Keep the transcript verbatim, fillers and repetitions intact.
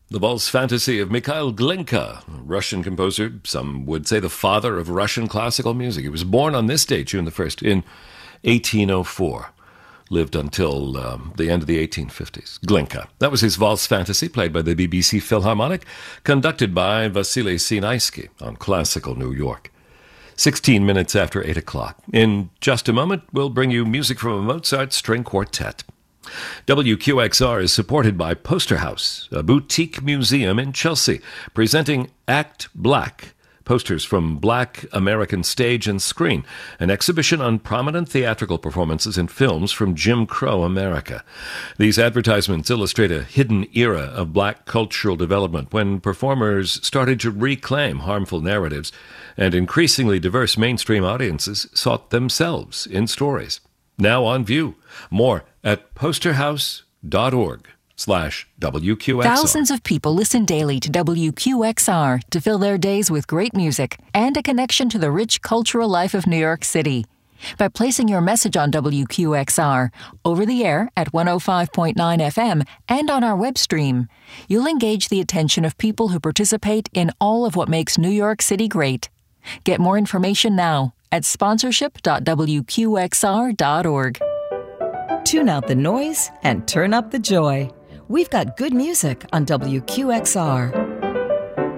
The Waltz Fantasy of Mikhail Glinka, a Russian composer, some would say the father of Russian classical music. He was born on this date, June the first, in eighteen oh four. Lived until um, the end of the eighteen fifties. Glinka. That was his Waltz Fantasy, played by the B B C Philharmonic, conducted by Vasily Sinaisky on Classical New York. sixteen minutes after eight o'clock. In just a moment, we'll bring you music from a Mozart string quartet. W Q X R is supported by Poster House, a boutique museum in Chelsea, presenting Act Black, posters from Black American stage and screen, an exhibition on prominent theatrical performances in films from Jim Crow America. These advertisements illustrate a hidden era of black cultural development when performers started to reclaim harmful narratives and increasingly diverse mainstream audiences sought themselves in stories. Now on view. More at posterhouse.org slash WQXR. Thousands of people listen daily to W Q X R to fill their days with great music and a connection to the rich cultural life of New York City. By placing your message on W Q X R, over the air at one oh five point nine F M and on our web stream, you'll engage the attention of people who participate in all of what makes New York City great. Get more information now at sponsorship dot W Q X R dot org. Tune out the noise and turn up the joy. We've got good music on W Q X R.